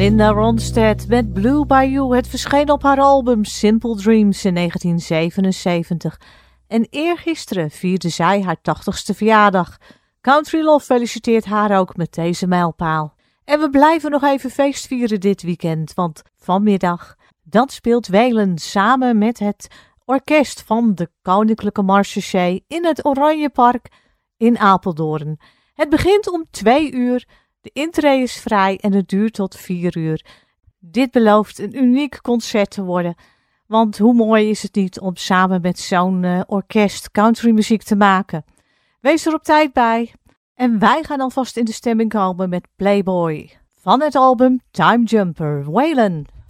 Linda Ronstadt met Blue Bayou. Het verscheen op haar album Simple Dreams in 1977. En eergisteren vierde zij haar 80ste verjaardag. Country Love feliciteert haar ook met deze mijlpaal. En we blijven nog even feestvieren dit weekend, want vanmiddag dan speelt Waylon samen met het orkest van de Koninklijke Marechaussee in het Oranjepark in Apeldoorn. Het begint om 2 uur, de intree is vrij en het duurt tot 4 uur. Dit belooft een uniek concert te worden, want hoe mooi is het niet om samen met zo'n orkest countrymuziek te maken. Wees er op tijd bij en wij gaan alvast in de stemming komen met Playboy van het album Time Jumper, Waylon.